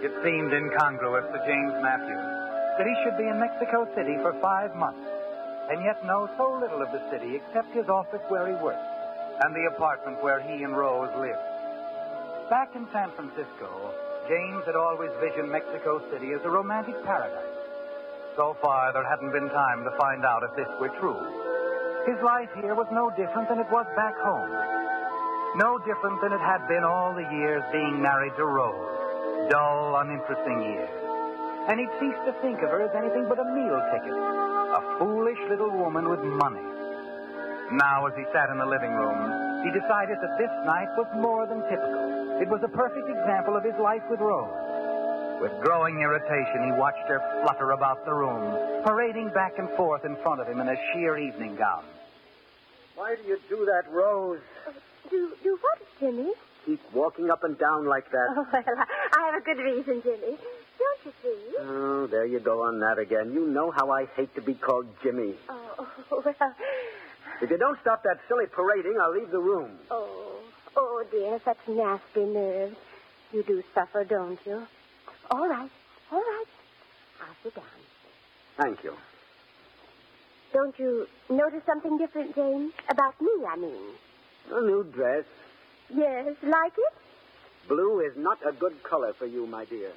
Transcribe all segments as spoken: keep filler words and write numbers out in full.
It seemed incongruous to James Matthews that he should be in Mexico City for five months and yet know so little of the city except his office where he worked and the apartment where he and Rose lived. Back in San Francisco, James had always visioned Mexico City as a romantic paradise. So far, there hadn't been time to find out if this were true. His life here was no different than it was back home. No different than it had been all the years being married to Rose. Dull, uninteresting years. And he'd ceased to think of her as anything but a meal ticket. A foolish little woman with money. Now, as he sat in the living room, he decided that this night was more than typical. It was a perfect example of his life with Rose. With growing irritation, he watched her flutter about the room, parading back and forth in front of him in a sheer evening gown. Why do you do that, Rose? Uh, do do what, Jimmy? Keep walking up and down like that. Oh, well, I, I have a good reason, Jimmy. Don't you see? Oh, there you go on that again. You know how I hate to be called Jimmy. Oh, well... If you don't stop that silly parading, I'll leave the room. Oh, oh, dear, such nasty nerves. You do suffer, don't you? All right, all right. I'll sit down. Thank you. Don't you notice something different, James? About me, I mean. A new dress. Yes, like it? Blue is not a good color for you, my dear.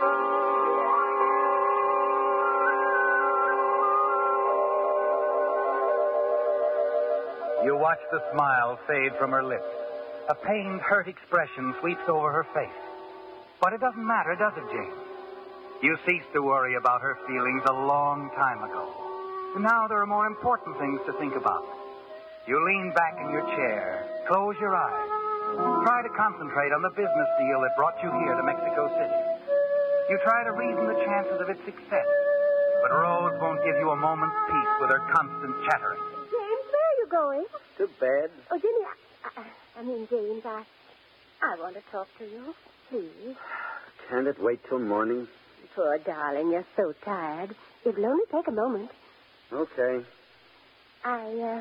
You watch the smile fade from her lips. A pained, hurt expression sweeps over her face. But it doesn't matter, does it, James? You ceased to worry about her feelings a long time ago. And now there are more important things to think about. You lean back in your chair, close your eyes, try to concentrate on the business deal that brought you here to Mexico City. You try to reason the chances of its success, but Rose won't give you a moment's peace with her constant chattering. James, where are you going? To bed. Oh, Jimmy, I, I, I mean, James, I, I want to talk to you, please. Can't it wait till morning? Poor darling, you're so tired. It'll only take a moment. Okay. I, uh,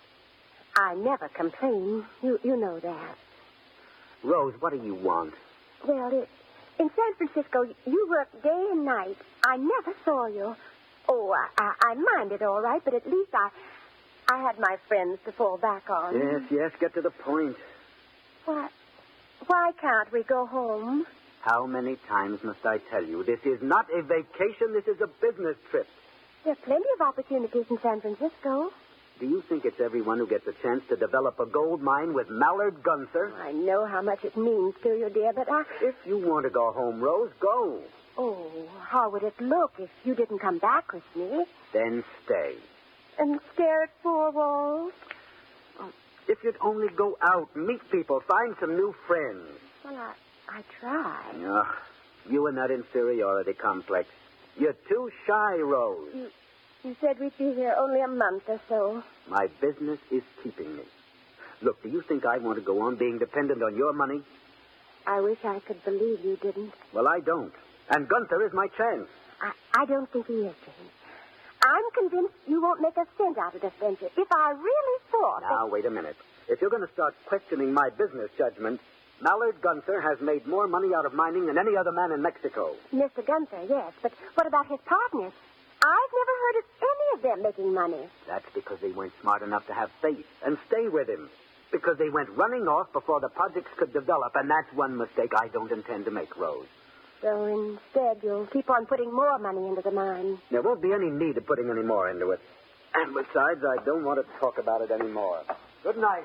I never complain. You, you know that. Rose, what do you want? Well, it, in San Francisco, you work day and night. I never saw you. Oh, I, I, I minded all right, but at least I, I had my friends to fall back on. Yes, yes, get to the point. Why, why can't we go home? How many times must I tell you? This is not a vacation. This is a business trip. There are plenty of opportunities in San Francisco. Do you think it's everyone who gets a chance to develop a gold mine with Mallard Gunther? I know how much it means to you, dear, but I... If you want to go home, Rose, go. Oh, how would it look if you didn't come back with me? Then stay. And stare at four walls? Oh, if you'd only go out, meet people, find some new friends. Well, I, I try. Oh, you and that inferiority complex. You're too shy, Rose. You, you said we'd be here only a month or so. My business is keeping me. Look, do you think I want to go on being dependent on your money? I wish I could believe you didn't. Well, I don't. And Gunther is my chance. I, I don't think he is, James. I'm convinced you won't make a cent out of this venture. If I really thought... Now, that... wait a minute. If you're going to start questioning my business judgment, Mallard Gunther has made more money out of mining than any other man in Mexico. Mister Gunther, yes, but what about his partners? I've never heard of any of them making money. That's because they weren't smart enough to have faith and stay with him. Because they went running off before the projects could develop, and that's one mistake I don't intend to make, Rose. So instead, you'll keep on putting more money into the mine. There won't be any need of putting any more into it. And besides, I don't want to talk about it anymore. Good night.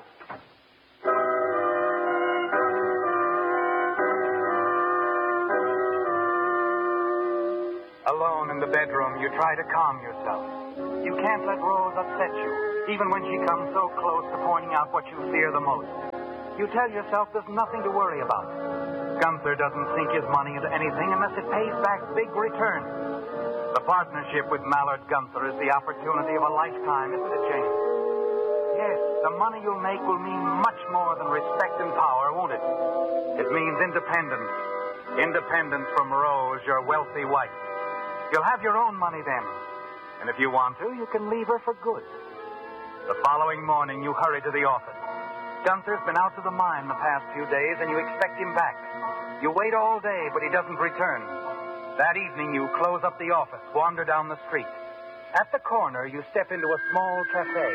Alone in the bedroom, you try to calm yourself. You can't let Rose upset you, even when she comes so close to pointing out what you fear the most. You tell yourself there's nothing to worry about. Gunther doesn't sink his money into anything unless it pays back big returns. The partnership with Mallard Gunther is the opportunity of a lifetime, isn't it, James? Yes, the money you'll make will mean much more than respect and power, won't it? It means independence. Independence from Rose, your wealthy wife. You'll have your own money then. And if you want to, you can leave her for good. The following morning, you hurry to the office. Gunther's been out to the mine the past few days, and you expect him back. You wait all day, but he doesn't return. That evening, you close up the office, wander down the street. At the corner, you step into a small cafe.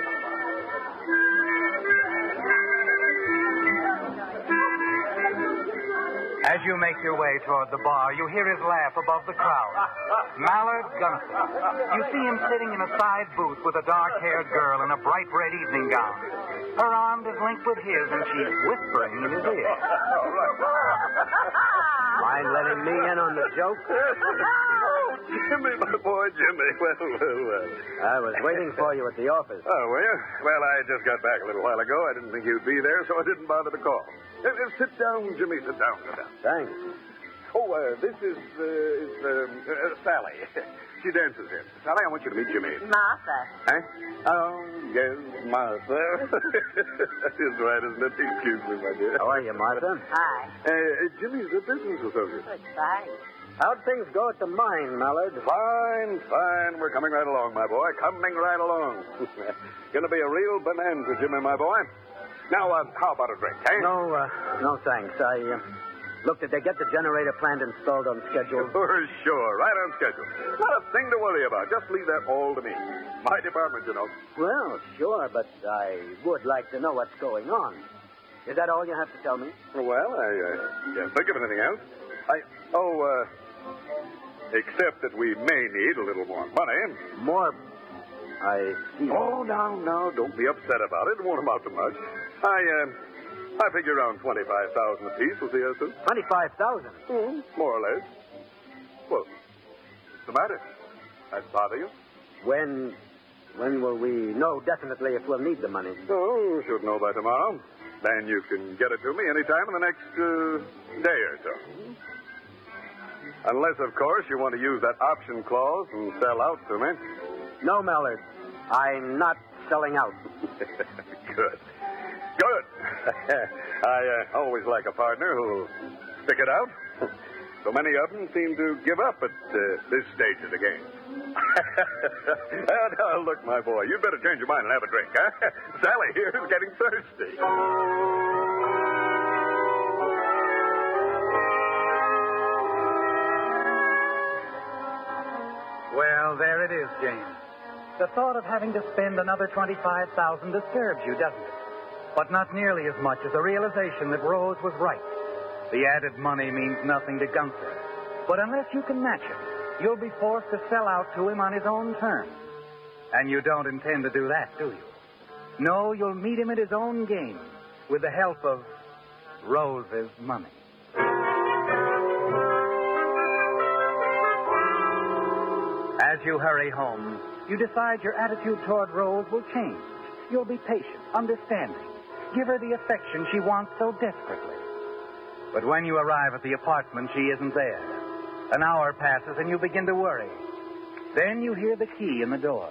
As you make your way toward the bar, you hear his laugh above the crowd. Mallard Gunther. You see him sitting in a side booth with a dark-haired girl in a bright red evening gown. Her arm is linked with his, and she's whispering in his ear. Mind letting me in on the joke? Jimmy, my boy, Jimmy. Well, well, well. I was waiting for you at the office. Oh, were you? Well, I just got back a little while ago. I didn't think you'd be there, so I didn't bother to call. Uh, uh, sit down, Jimmy. Sit down. Sit down. Thanks. Oh, uh, this is, uh, is um, uh, Sally. She dances here. Sally, I want you to meet Jimmy. Martha. Huh? Oh, yes, Martha. That is right, isn't it? Excuse me, my dear. How are you, Martha? Hi. Uh, Jimmy's a business associate. Good, fine. How'd things go at the mine, Mallard? Fine, fine. We're coming right along, my boy. Coming right along. Gonna be a real bonanza, Jimmy, my boy. Now, uh, how about a drink, eh? No, uh, no thanks. I, uh, look, did they get the generator plant installed on schedule? For sure. Right on schedule. Not a thing to worry about. Just leave that all to me. My department, you know. Well, sure, but I would like to know what's going on. Is that all you have to tell me? Well, I uh, can't think of anything else. I, oh, uh, except that we may need a little more money. More? I see. Oh, now, now, don't be upset about it. It won't amount to much. I, uh, I figure around twenty-five thousand apiece. We'll see how soon. Twenty-five thousand? Mm, more or less. Well, what's the matter? That bother you? When, when will we know definitely if we'll need the money? Oh, should know by tomorrow. Then you can get it to me any time in the next uh, day or so. Unless, of course, you want to use that option clause and sell out to me. No, Mallard. I'm not selling out. Good. Good. I uh, always like a partner who'll stick it out. So many of them seem to give up at uh, this stage of the game. uh, now, look, my boy, you'd better change your mind and have a drink, huh? Sally here is getting thirsty. Well, there it is, James. The thought of having to spend another twenty-five thousand dollars disturbs you, doesn't it? But not nearly as much as the realization that Rose was right. The added money means nothing to Gunther. But unless you can match it, you'll be forced to sell out to him on his own terms. And you don't intend to do that, do you? No, you'll meet him at his own game with the help of Rose's money. As you hurry home, you decide your attitude toward Rose will change. You'll be patient, understanding. Give her the affection she wants so desperately. But when you arrive at the apartment, she isn't there. An hour passes and you begin to worry. Then you hear the key in the door.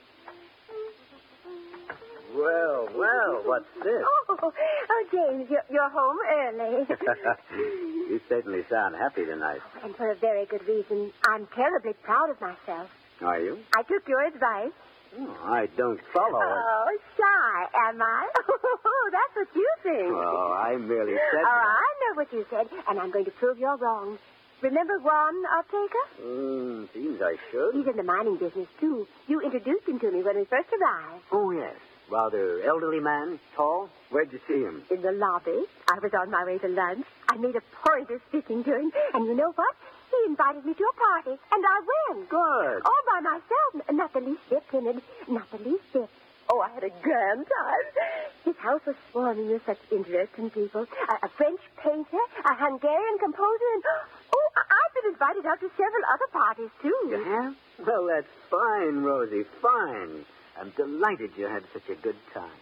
Well, well, what's this? Oh, oh James, you're, you're home early. You certainly sound happy tonight. And for a very good reason. I'm terribly proud of myself. Are you? I took your advice. Oh, I don't follow it. Oh, shy, am I? Oh, that's what you think. Oh, I merely said Oh, that. I know what you said, and I'm going to prove you're wrong. Remember Juan Ortega? Mm, seems I should. He's in the mining business, too. You introduced him to me when we first arrived. Oh, yes. Rather elderly man, tall. Where'd you see him? In the lobby. I was on my way to lunch. I made a point of speaking to him, and you know what? He invited me to a party, and I went. Good. All by myself. N- Not the least bit timid. Not the least bit. Oh, I had a grand time. His house was swarming with such interesting people. A, a French painter, a Hungarian composer, and... Oh, I- I've been invited out to several other parties, too. You have? Well, that's fine, Rosie, fine. I'm delighted you had such a good time.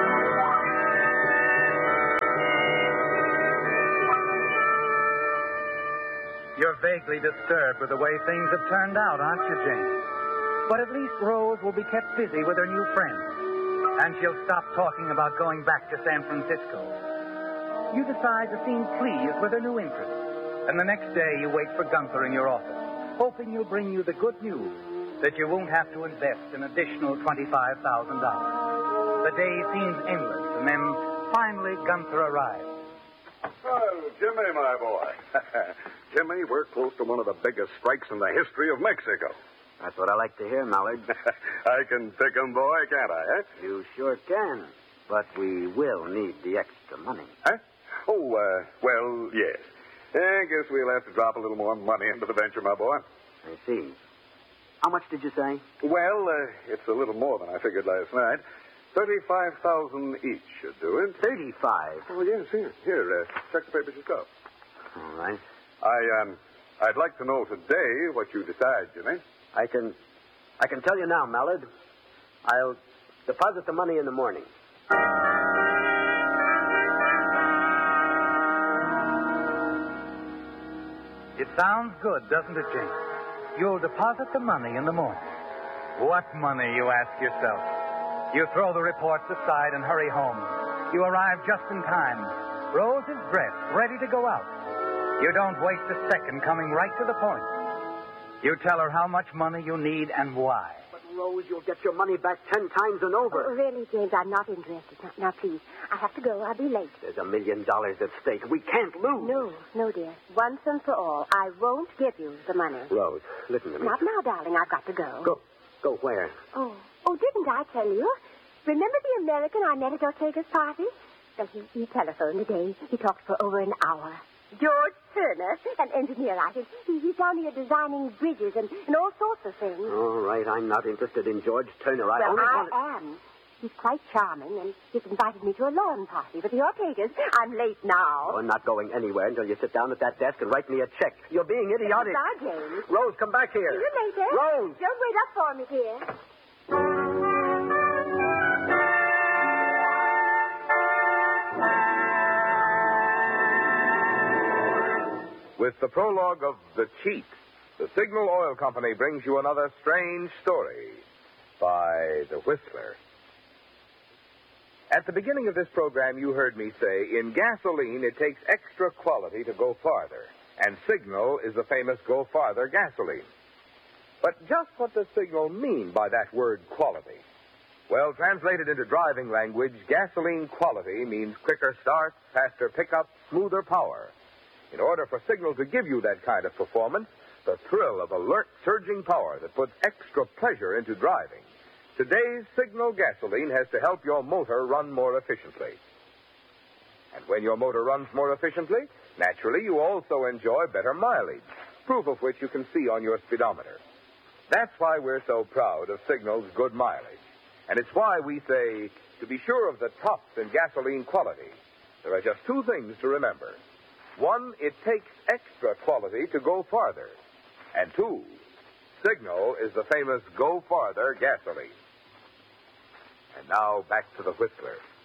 You're vaguely disturbed with the way things have turned out, aren't you, James? But at least Rose will be kept busy with her new friends. And she'll stop talking about going back to San Francisco. You decide to seem pleased with her new interest. And the next day you wait for Gunther in your office, hoping he'll bring you the good news that you won't have to invest an additional twenty-five thousand dollars. The day seems endless, and then Finally, Gunther arrived. Oh, Jimmy, my boy. Jimmy, we're close to one of the biggest strikes in the history of Mexico. That's what I like to hear, Mallard. I can pick 'em, boy, can't I, eh? You sure can. But we will need the extra money. Huh? Oh, uh, well, yes. I guess we'll have to drop a little more money into the venture, my boy. I see. How much did you say? Well, uh, it's a little more than I figured last night. Thirty-five thousand each should do it. Thirty-five. Oh, yes, here. Here, uh, check the papers yourself. All right. I, um, I'd like to know today what you decide, Jimmy. I can, I can tell you now, Mallard. I'll deposit the money in the morning. It sounds good, doesn't it, James? You'll deposit the money in the morning. What money, you ask yourself? You throw the reports aside and hurry home. You arrive just in time. Rose is dressed, ready to go out. You don't waste a second, coming right to the point. You tell her how much money you need and why. But, Rose, you'll get your money back ten times and over. Oh, really, James, I'm not interested. Now, now, please, I have to go. I'll be late. There's a million dollars at stake. We can't lose. No, no, dear. Once and for all, I won't give you the money. Rose, listen to me. Not now, darling. I've got to go. Go. Go where? Oh, oh, didn't I tell you? Remember the American I met at Ortega's party? Well, he, he telephoned today. He talked for over an hour. George Turner, an engineer, I think. He, he's down here designing bridges and, and all sorts of things. All right, I'm not interested in George Turner. I well, only I want... am. He's quite charming, and he's invited me to a lawn party with the Ortegas. I'm late now. Oh, I'm not going anywhere until you sit down at that desk and write me a check. You're being idiotic. Goodbye, James. Rose, come back here. See you later. Rose! Don't wait up for me, dear. With the prologue of The Cheat, the Signal Oil Company brings you another strange story by The Whistler. At the beginning of this program, you heard me say, in gasoline, it takes extra quality to go farther, and Signal is the famous Go Farther gasoline. But just what does Signal mean by that word quality? Well, translated into driving language, gasoline quality means quicker starts, faster pickup, smoother power. In order for Signal to give you that kind of performance, the thrill of alert, surging power that puts extra pleasure into driving, today's Signal gasoline has to help your motor run more efficiently. And when your motor runs more efficiently, naturally you also enjoy better mileage, proof of which you can see on your speedometer. That's why we're so proud of Signal's good mileage. And it's why we say, to be sure of the tops in gasoline quality, there are just two things to remember. One, it takes extra quality to go farther. And two, Signal is the famous Go Farther gasoline. And now back to the Whistler.